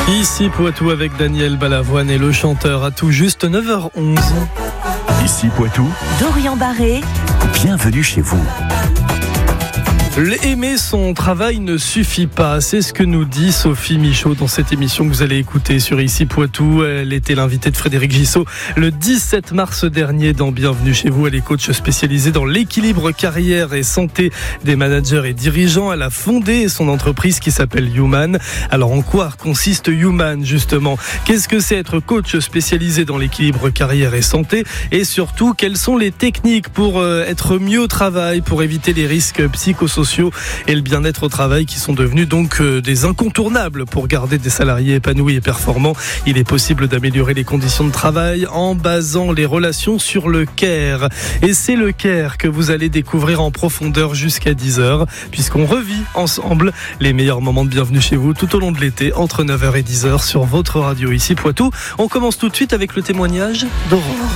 Ici Poitou avec Daniel Balavoine et le chanteur à tout juste 9h11. Ici Poitou, Dorian Barré, bienvenue chez vous. Aimer son travail ne suffit pas, c'est ce que nous dit Sophie Michaud dans cette émission que vous allez écouter sur Ici Poitou. Elle était l'invitée de Frédéric Gissot le 17 mars dernier dans Bienvenue chez vous. Elle est coach spécialisée dans l'équilibre carrière et santé des managers et dirigeants. Elle a fondé son entreprise qui s'appelle Human. Alors en quoi consiste Human justement ? Qu'est-ce que c'est être coach spécialisé dans l'équilibre carrière et santé ? Et surtout, quelles sont les techniques pour être mieux au travail, pour éviter les risques psychosociaux et le bien-être au travail qui sont devenus donc des incontournables pour garder des salariés épanouis et performants. Il est possible d'améliorer les conditions de travail en basant les relations sur le care. Et c'est le care que vous allez découvrir en profondeur jusqu'à 10h, puisqu'on revit ensemble les meilleurs moments de Bienvenue chez vous tout au long de l'été, entre 9h et 10h sur votre radio Ici Poitou. On commence tout de suite avec le témoignage d'Aurore.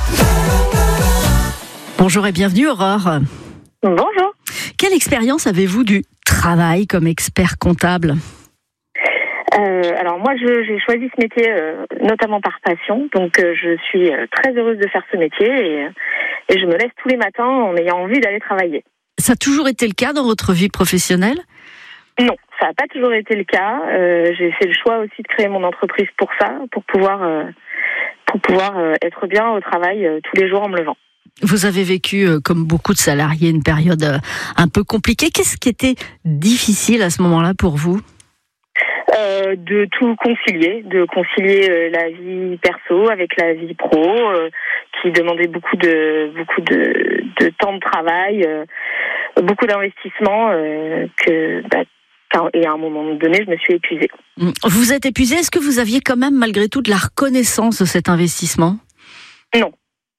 Bonjour et bienvenue Aurore. Bonjour. Quelle expérience avez-vous du travail comme expert comptable ? Alors moi, j'ai choisi ce métier notamment par passion, donc je suis très heureuse de faire ce métier et je me lève tous les matins en ayant envie d'aller travailler. Ça a toujours été le cas dans votre vie professionnelle ? Non, ça n'a pas toujours été le cas. J'ai fait le choix aussi de créer mon entreprise pour ça, pour pouvoir être bien au travail tous les jours en me levant. Vous avez vécu, comme beaucoup de salariés, une période un peu compliquée. Qu'est-ce qui était difficile à ce moment-là pour vous ? De tout concilier, la vie perso avec la vie pro, qui demandait beaucoup de temps de travail, beaucoup d'investissement, et à un moment donné, je me suis épuisée. Vous êtes épuisée. Est-ce que vous aviez quand même, malgré tout, de la reconnaissance de cet investissement ? Non.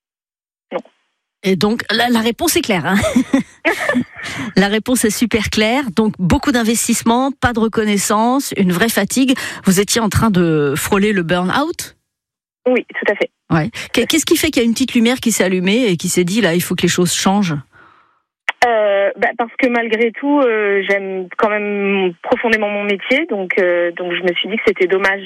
Et donc, la réponse est claire. Hein. La réponse est super claire. Donc, beaucoup d'investissement, pas de reconnaissance, une vraie fatigue. Vous étiez en train de frôler le burn-out ? Oui, tout à fait. Ouais. Qu'est-ce qui fait qu'il y a une petite lumière qui s'est allumée et qui s'est dit, là, il faut que les choses changent ? Parce que malgré tout, j'aime quand même profondément mon métier. Donc je me suis dit que c'était dommage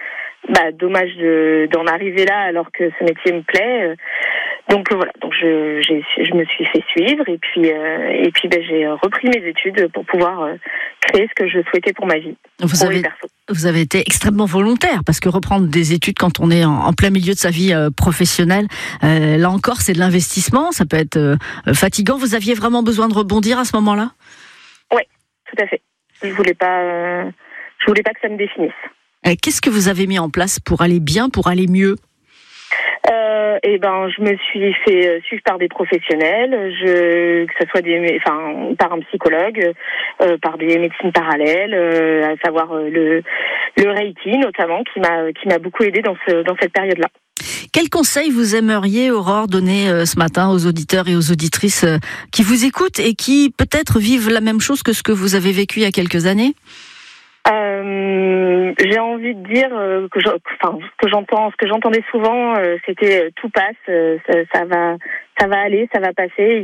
d'en arriver là alors que ce métier me plaît. Donc voilà, donc je me suis fait suivre et puis j'ai repris mes études pour pouvoir créer ce que je souhaitais pour ma vie. Vous avez été extrêmement volontaire parce que reprendre des études quand on est en plein milieu de sa vie professionnelle, là encore c'est de l'investissement, ça peut être fatigant. Vous aviez vraiment besoin de rebondir à ce moment-là ? Oui, tout à fait. Je voulais pas que ça me définisse. Qu'est-ce que vous avez mis en place pour aller bien, pour aller mieux ? Je me suis fait suivre par des professionnels, que ce soit par un psychologue, par des médecines parallèles, à savoir le Reiki notamment, qui m'a beaucoup aidée dans cette période-là. Quel conseil vous aimeriez, Aurore, donner ce matin aux auditeurs et aux auditrices qui vous écoutent et qui peut-être vivent la même chose que ce que vous avez vécu il y a quelques années ? J'ai envie de dire ce que j'entendais souvent, c'était tout passe, ça va aller, ça va passer.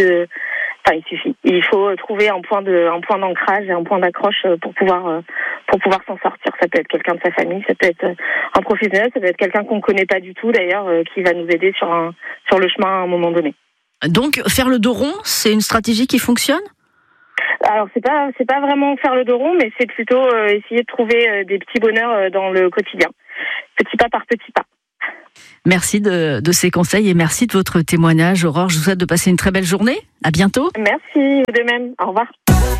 Il faut trouver un point d'ancrage et un point d'accroche pour pouvoir s'en sortir. Ça peut être quelqu'un de sa famille, ça peut être un professionnel, ça peut être quelqu'un qu'on connaît pas du tout d'ailleurs, qui va nous aider sur le chemin à un moment donné. Donc faire le dos rond, c'est une stratégie qui fonctionne ? Alors c'est pas vraiment faire le dos rond, mais c'est plutôt essayer de trouver des petits bonheurs dans le quotidien, petit pas par petit pas. Merci de ces conseils et merci de votre témoignage, Aurore. Je vous souhaite de passer une très belle journée. À bientôt. Merci, vous de même. Au revoir.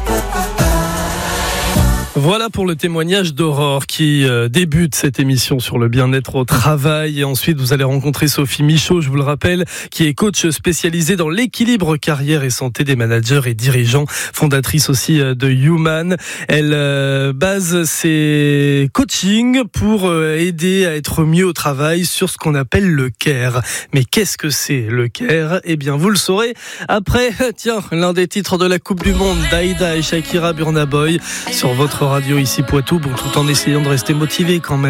Voilà pour le témoignage d'Aurore qui débute cette émission sur le bien-être au travail. Et ensuite, vous allez rencontrer Sophie Michaud, je vous le rappelle, qui est coach spécialisée dans l'équilibre carrière et santé des managers et dirigeants, fondatrice aussi de Human. Elle base ses coachings pour aider à être mieux au travail sur ce qu'on appelle le care. Mais qu'est-ce que c'est le care ? Eh bien, vous le saurez après, l'un des titres de la Coupe du Monde, Daïda et Shakira Burna Boy, sur votre radio Ici Poitou, tout en essayant de rester motivé quand même.